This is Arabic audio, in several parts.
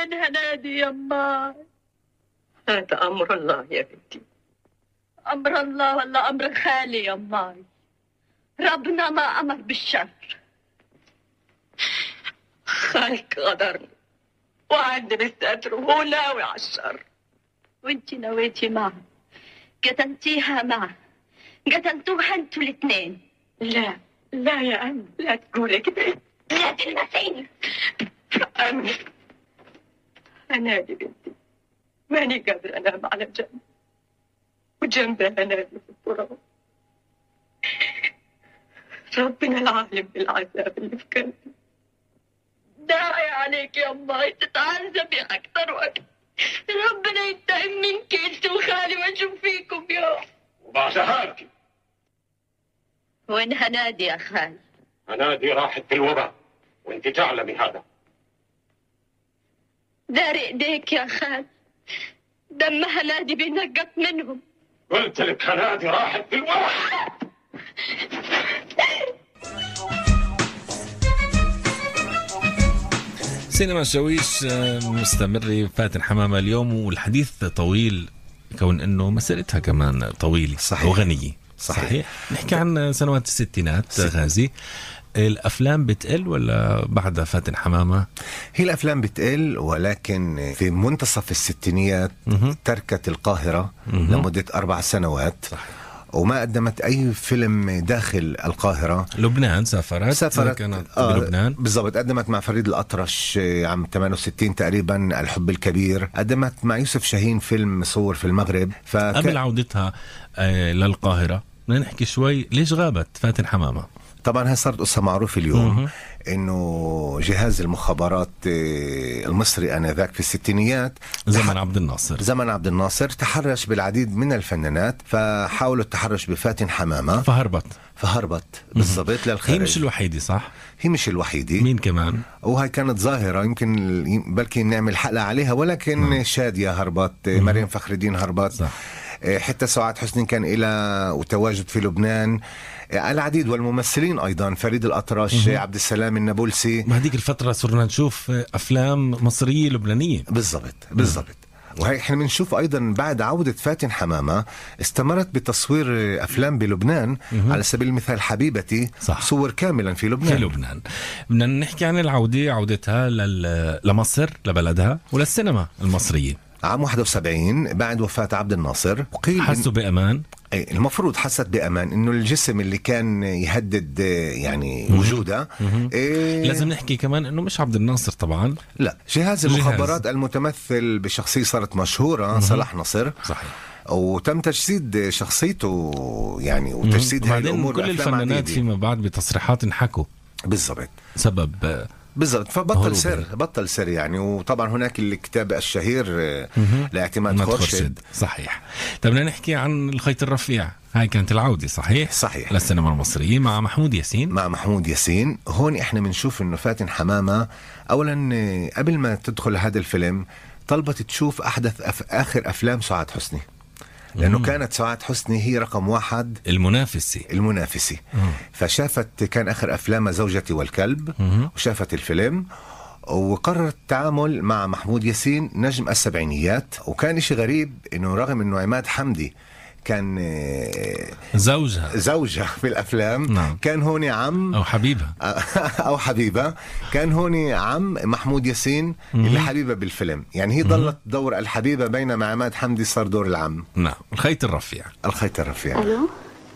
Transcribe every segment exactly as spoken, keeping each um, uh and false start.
وين هنادي يماي؟ هذا أمر الله يا بنتي. أمر الله ولا أمر خالي يماي؟ ربنا ما أمر بالشر. خالك غدرني وعندنا الستر وهو ناوي على الشر. وانتي نويتي معه، قتلتيها معه، قتلتوها انتوا الاثنين. لا لا يا أم، لا تقولي كده، لا تلمسيني. أم هنادي بنتي ماني قادرة أنام على جنب، وجنبها هنادي في التراب. ربنا العالم بالعذاب اللي في قلبي. داعي عليك يا أمي تتعذبي أكثر وأكثر. ربنا ينتقم منك انت وخالي واشوف فيكم يوم. وبعدها ابكي. وين هنادي يا خالي؟ هنادي راحت في الوباء وانت تعلمي هذا. داري ايديك يا خالي، دم هنادي بينقط منهم. قلت لك هنادي راحت في الوباء. سينما الشاويش مستمر. فاتن حمامة اليوم والحديث طويل كون انه مسيرتها كمان طويلة. صحيح. وغنية. صحيح. صحيح. نحكي عن سنوات الستينات. ست. غازي، الافلام بتقل ولا بعدها فاتن حمامة؟ هي الافلام بتقل، ولكن في منتصف الستينيات مه. تركت القاهرة مه. لمدة اربع سنوات. صحيح. وما قدمت أي فيلم داخل القاهرة. لبنان سافرت سافرت كانت آه بلبنان بالضبط. قدمت مع فريد الأطرش عام ثمانية وستين تقريبا الحب الكبير. قدمت مع يوسف شاهين فيلم صور في المغرب. فك... قبل عودتها آه للقاهرة بدنا نحكي شوي ليش غابت فاتن حمامة. طبعا هي صارت قصة معروفة اليوم. مه. انه جهاز المخابرات المصري انذاك في الستينيات زمن عبد الناصر زمن عبد الناصر تحرش بالعديد من الفنانات، فحاولوا التحرش بفاتن حمامة فهربت فهربت بالضبط للخارج. هي مش الوحيدة صح؟ هي مش الوحيدة. مين كمان؟ وهي كانت ظاهرة يمكن بلكي نعمل حلقة عليها، ولكن مم. شادية هربت، مريم فخر الدين هربت صح. حتى سعاد حسني كان إلى وتواجد في لبنان. العديد والممثلين أيضا، فريد الأطرش، عبد السلام النابلسي. بهذيك الفترة صرنا نشوف أفلام مصرية لبنانية. بالضبط بالضبط. وهي احنا بنشوف ايضا بعد عودة فاتن حمامة استمرت بتصوير افلام بلبنان. مه. على سبيل المثال حبيبتي صح. صور كاملا في لبنان. في لبنان. بدنا نحكي عن العودة، عودتها لل... لمصر لبلدها وللسينما المصرية عام واحد وسبعين بعد وفاة عبد الناصر. وقيل حسوا إن... بأمان. المفروض حست بأمان إنه الجسم اللي كان يهدد يعني وجوده. إيه لازم نحكي كمان إنه مش عبد الناصر طبعا، لا، جهاز المخابرات جهاز. المتمثل بشخصية صارت مشهورة مه. صلاح نصر. صحيح. وتم تجسيد شخصيته يعني، وتجسيد هاي الأمور. كل الفنانات فيما بعد بتصريحات انحكوا بالضبط سبب بالضبط، فبطل سر بطل سر يعني. وطبعا هناك الكتاب الشهير لاعتماد خورشيد. صحيح. طب بدنا نحكي عن الخيط الرفيع. هاي كانت العودة صحيح صحيح للسينما المصرية مع محمود ياسين. مع محمود ياسين. هون احنا بنشوف انه فاتن حمامة اولا قبل ما تدخل هذا الفيلم طلبت تشوف احدث أف... اخر افلام سعاد حسني، لأنه مم. كانت سعاد حسني هي رقم واحد المنافسي المنافسي مم. فشافت كان آخر أفلام زوجتي والكلب. مم. وشافت الفيلم وقررت التعامل مع محمود ياسين نجم السبعينيات. وكان إشي غريب إنه رغم إنه عماد حمدي كان زوجها زوجها في الأفلام. نعم. كان هوني عم أو حبيبة أو حبيبة كان هوني عم محمود ياسين اللي حبيبة بالفيلم يعني. هي ضلت دور الحبيبة بينما عماد حمدي صار دور العم. نعم. الخيط الرفيع الخيط الرفيع. ألو،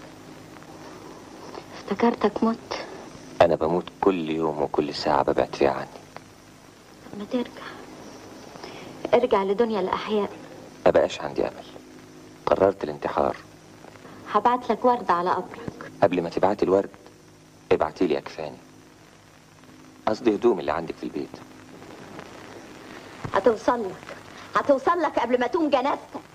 افتكرتك مت. أنا بموت كل يوم وكل ساعة ببعد فيها عني. ما ترجع ارجع لدنيا الأحياء. ما بقاش عندي أمل، قررت الانتحار. هبعت لك ورد على قبرك. قبل ما تبعتي الورد ابعتي لي أكفاني، قصدي هدوم اللي عندك في البيت. هتوصل لك هتوصل لك قبل ما تقوم جنازتك.